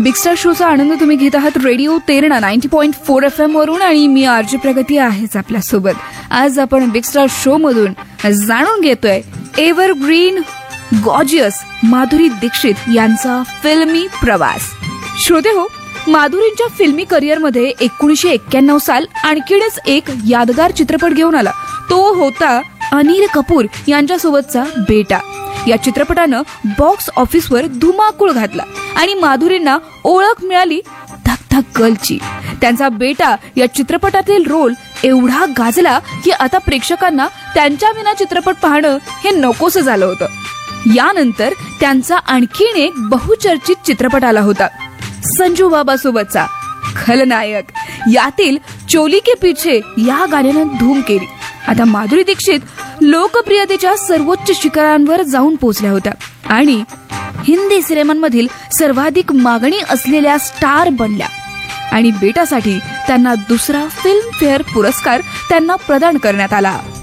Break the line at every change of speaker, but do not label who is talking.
Big star शोचा आनंद तुम्ही घेत आहात रेडिओ तेरणा 90.4 FM वरून आणि मी आरजे प्रगती आहेच आपल्यासोबत. आज आपण बिग स्टार शो मधून जाणून घेतोय एव्हरग्रीन गॉर्जियस माधुरी दीक्षित यांचा फिल्मी प्रवास. श्रोते हो, माधुरींच्या फिल्मी करिअरमध्ये 1991 साल आणखीनच एक यादगार चित्रपट घेऊन आला. तो होता अनिल कपूर यांच्यासोबतचा बेटा. या चित्रपटानं बॉक्स ऑफिसवर धुमाकूळ घातला आणि माधुरींना ओळख मिळाली धक धक गर्लची. त्यांचा बेटा या चित्रपटातील रोल एवढा गाजला की आता प्रेक्षकांना त्यांच्या विना चित्रपट पाहणं हे नकोसं झालं होतं. यानंतर त्यांचा आणखीन एक बहुचर्चित चित्रपट आला होता संजू बाबा सोबतचा खलनायक. यातील चोली के पीछे या गाण्यानं धूम केली. आता माधुरी दीक्षित लोकप्रियतेच्या सर्वोच्च शिखरांवर जाऊन पोहोचल्या होत्या आणि हिंदी सिनेमांमधील सर्वाधिक मागणी असलेल्या स्टार बनल्या. आणि बेटासाठी त्यांना दुसरा फिल्मफेअर पुरस्कार त्यांना प्रदान करण्यात आला.